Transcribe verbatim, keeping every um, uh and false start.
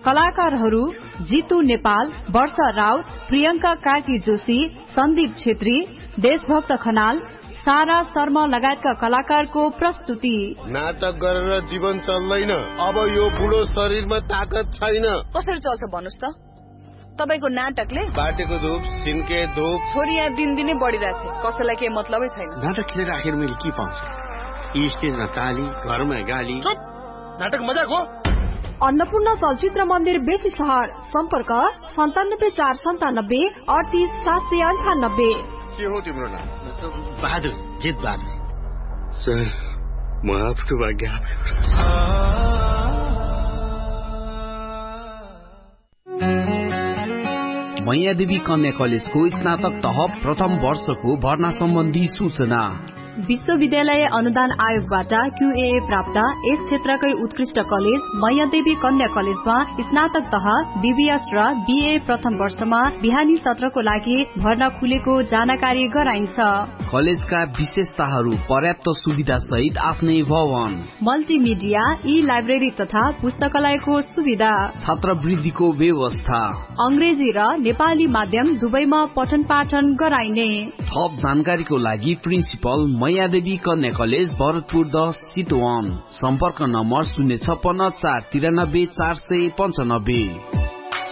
कलाकारहरू जितु नेपाल, वर्षा राउत, प्रियंका कार्की जोशी, सन्दीप छेत्री, देशभक्त खनाल, सारा शर्मा लगायतका कलाकारको प्रस्तुति। नाटक गरेर जीवन चल्दैन, अब यो बुढो शरीरमा ताकत छैन। कसरी चल्छ भन्नुस् त? तपाईको नाटकले बाटेको धूप सिन्के धूप छोरी यहाँ दिनदिनै बढिरहेछ, कसैलाई केही मतलबै छैन। नाटक खेलेर आखिर मैले के पाउँछु? स्टेजमा ताली, घरमा गाली। चुप, नाटक मजाक हो। अन्नपूर्ण चलचित्र मन्दिर बेसी सहर, सम्पर्क सन्तानब्बे चार सन्तानब्बे अडतिस सात सय अन्ठानब्बे। के हो तिम्रो नाम? बहादुर, जित बहादुर। सर, म आफ्नो भाग्य मैयादेवी कन्या कलेजको स्नातक तह प्रथम वर्षको भर्ना सम्बन्धी सूचना। विश्वविद्यालय अनुदान आयोगबाट क्यूए प्राप्त यस क्षेत्रकै उत्कृष्ट कलेज मैयादेवी कन्या कलेजमा स्नातक तह बीबीएस र बीए प्रथम वर्षमा बिहानी सत्रको लागि भर्ना खुलेको जानकारी गराइन्छ। कलेजका विशेषताहरू पर्याप्त सुविधा सहित आफ्नै भवन, मल्टिमिडिया, ई लाइब्रेरी तथा पुस्तकालयको सुविधा, छात्रवृत्तिको व्यवस्था, अंग्रेजी र नेपाली माध्यम दुवैमा पठन पाठन गराइने। थप जानकारीको लागि प्रिन्सिपल मैयादेवी कन्या कलेज भरतपुर दस चितवन, सम्पर्क नम्बर शून्य छप्पन्न चार तिरानब्बे चार सय पञ्चानब्बे।